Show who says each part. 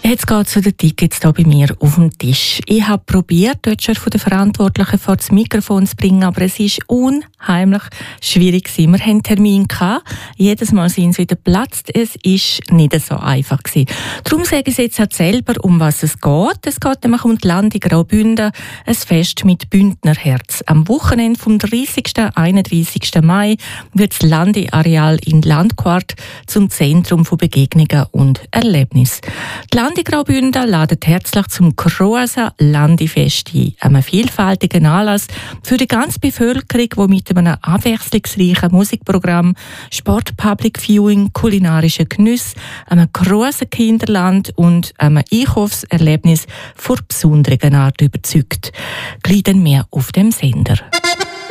Speaker 1: Jetzt geht es zu den Tickets hier bei mir auf dem Tisch. Ich habe probiert, dort schon von den Verantwortlichen vor das Mikrofon zu bringen, aber es ist unheimlich schwierig gewesen. Wir hatten Termin gehabt. Jedes Mal sind sie wieder geplatzt. Es ist nicht so einfach gewesen. Darum sage ich jetzt auch selber, um was es geht. Es geht nämlich um die Landi Graubünden, ein Fest mit Bündnerherz. Am Wochenende vom 30. 31. Mai wird das Landi-Areal in Landquart zum Zentrum von Begegnungen und Erlebnissen. Die Landi Graubünden ladet herzlich zum grossen Landi-Fest ein. Einem vielfältigen Anlass für die ganze Bevölkerung, die mit einem abwechslungsreichen Musikprogramm, Sport, Public Viewing, kulinarischen Genuss, einem grossen Kinderland und einem Einkaufserlebnis von besonderen Art überzeugt. Gleiten wir auf dem Sender.